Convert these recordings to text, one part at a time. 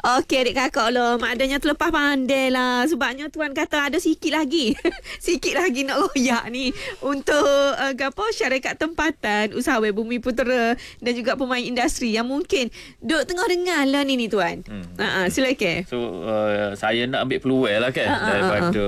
Okey adik kakak lah, maknanya terlepas pandai lah. Sebabnya tuan kata ada sikit lagi. Sikit lagi nak royak ni untuk syarikat tempatan, usahawan Bumi Putera dan juga pemain industri yang mungkin duk tengah dengar lah ni tuan. Silakan. So saya nak ambil peluang lah kan daripada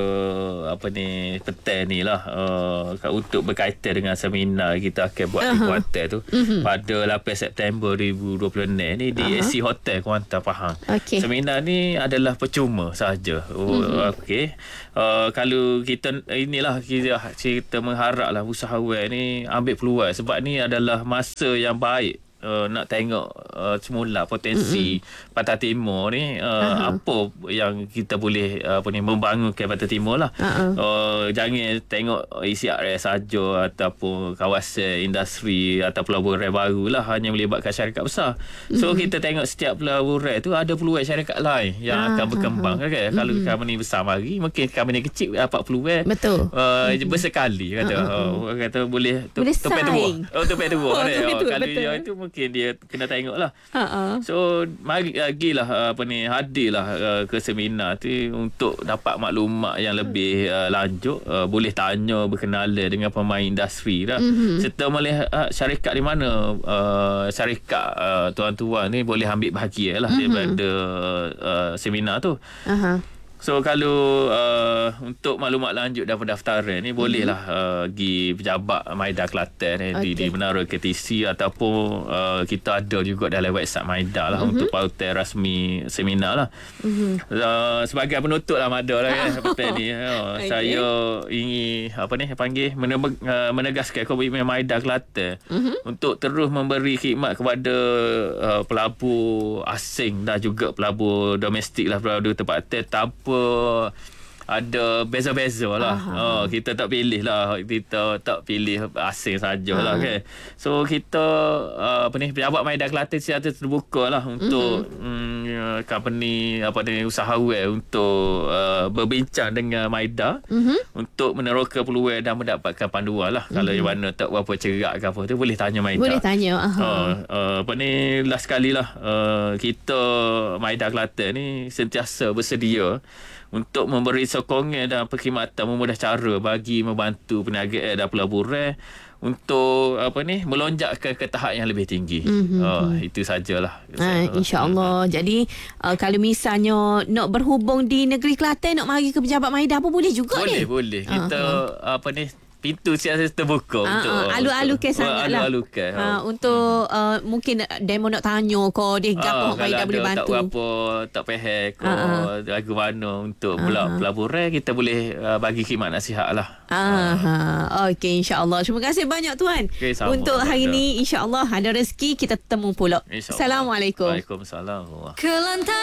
petang ni lah untuk berkaitan dengan seminar kita akan buat di Kuantan tu pada 8 September 2026 ni di SC Hotel Kuantan Pahang. Seminar ni adalah percuma sahaja. Okey. Kalau kita kita mengharaplah usahawan ni ambil peluang sebab ni adalah masa yang baik. Nak tengok semula potensi Pantai Timur ni apa yang kita boleh membangunkan Pantai Timur lah. Jangan tengok isi area saja ataupun kawasan industri atau pelaburan baru lah hanya melibatkan syarikat besar. So kita tengok setiap pelaburan tu ada peluang syarikat lain yang akan berkembang kan. Kalau company besar mari, mungkin company kecil dapat peluang. Betul. Bersekali kata boleh tupet tu. Tupet tu. Kalau dia itu mungkin dia kena tengok lah. So mari lagilah hadirlah ke seminar tu untuk dapat maklumat yang lebih lanjut, boleh tanya berkenalan dengan pemain industri lah, serta melihat syarikat di mana syarikat tuan-tuan ni boleh ambil bahagian lah daripada seminar tu. So kalau untuk maklumat lanjut dan pendaftaran ni bolehlah pergi pejabat Maida Kelantan di Menara KTC ataupun kita ada juga dalam website Maida lah untuk pautan rasmi seminar lah. Sebagai penutup lah Mada lah kan petang ni. Saya ingin menegaskan komitmen Maida Kelantan untuk terus memberi khidmat kepada pelabur asing dan juga pelabur domestik lah, pelabur tempatan tanpa ada beza-beza lah. Kita tak pilih lah, kita tak pilih asing sajalah kan. So kita pejabat Maida Kelantan secara terbuka lah untuk company usahawan untuk berbincang dengan Maida untuk meneroka peluang dan mendapatkan panduan lah. Kalau yang mana tak berapa cerak ke apa tu boleh tanya Maida. Boleh tanya. Last sekali lah kita Maida Kelantan ni sentiasa bersedia untuk memberi sokongan dan perkhidmatan memudah cara bagi membantu perniagaan dan pelaburan untuk melonjakkan ke tahap yang lebih tinggi. Itu sajalah. InsyaAllah. Jadi kalau misalnya nak berhubung di negeri Kelantan, nak mari ke pejabat Maida pun boleh juga ni. Boleh. Kita pintu siasa terbuka untuk alu-alukan sangatlah. Untuk mungkin demo nak tanya ko dia gapo Maida boleh bantu. Tak faham ko lagu mana untuk pelaburan, kita boleh bagi khidmat nasihat lah. Okey, insya-Allah. Terima kasih banyak tuan. Untuk hari ni insya-Allah ada rezeki kita temu pula. Assalamualaikum. Waalaikumsalam.